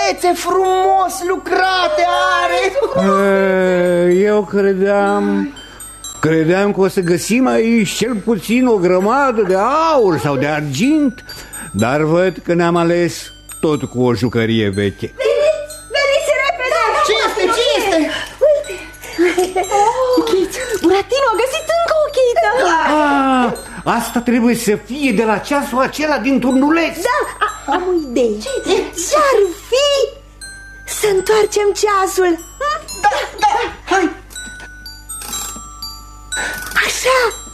frumusețe, frumos lucrate are. Eu credeam că o să găsim aici cel puțin o grămadă de aur sau de argint, dar văd că ne-am ales tot cu o jucărie veche. Veniți repede! Ce este? Uite, Buratino a găsit încă o chită. Asta trebuie să fie de la ceasul acela din turnuleț. Da, am o idee. Ce-ar fi să întoarcem ceasul? Da, hai! Așa!